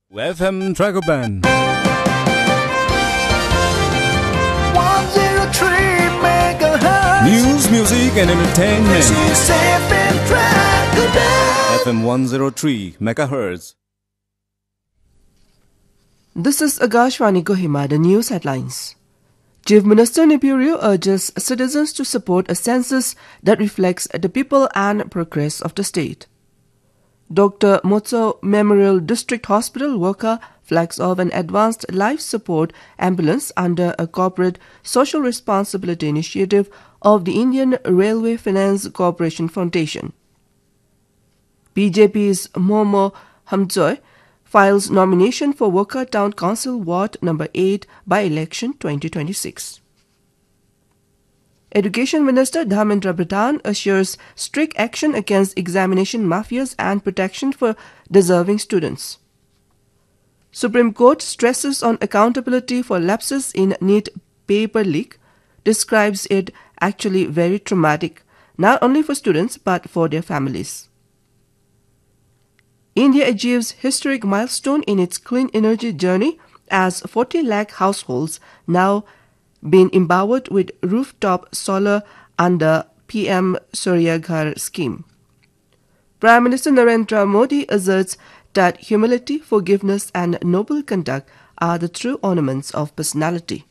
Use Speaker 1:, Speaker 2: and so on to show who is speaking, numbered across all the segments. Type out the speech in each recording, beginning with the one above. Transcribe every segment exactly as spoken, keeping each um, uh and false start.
Speaker 1: F M Dragoban.
Speaker 2: one oh three megahertz.
Speaker 1: News, music and entertainment.
Speaker 2: This is F M Dragoban.
Speaker 1: F M one oh three megahertz.
Speaker 3: This is Agashwani Kohima, the news headlines. Chief Minister Nipurio urges citizens to support a census that reflects the people and progress of the state. Doctor Motso Memorial District Hospital worker flags off an advanced life support ambulance under a corporate social responsibility initiative of the Indian Railway Finance Corporation Foundation. B J P's Momo Hamjoy files nomination for Worker Town Council Ward number eight by election twenty twenty-six. Education Minister Dharmendra Pradhan assures strict action against examination mafias and protection for deserving students. Supreme Court stresses on accountability for lapses in NEET paper leak, describes it actually very traumatic, not only for students but for their families. India achieves historic milestone in its clean energy journey as forty lakh households now been empowered with rooftop solar under P M Surya Ghar scheme. Prime Minister Narendra Modi asserts that humility, forgiveness and noble conduct are the true ornaments of personality.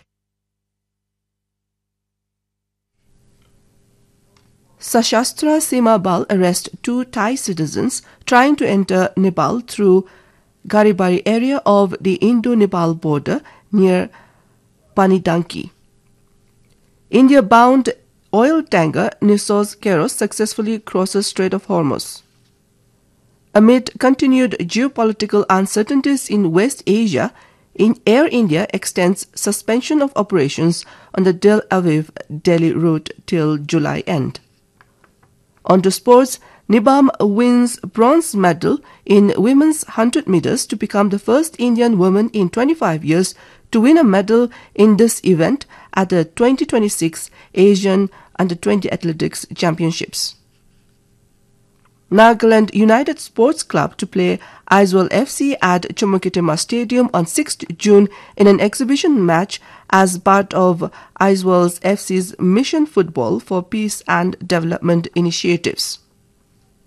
Speaker 3: Sashastra Seema Bal arrest two Thai citizens trying to enter Nepal through Garibari area of the Indo-Nepal border near Panidanki. India-bound oil tanker Nissos Keros successfully crosses Strait of Hormuz. Amid continued geopolitical uncertainties in West Asia, in Air India extends suspension of operations on the Tel Aviv-Delhi route till July end. On to sports, Nibam wins bronze medal in women's one hundred meters to become the first Indian woman in twenty-five years to win a medal in this event at the twenty twenty-six Asian Under twenty Athletics Championships. Nagaland United Sports Club to play Aizawl F C at Chumukedema Stadium on sixth June in an exhibition match as part of Aizawl F C's Mission Football for Peace and Development initiatives.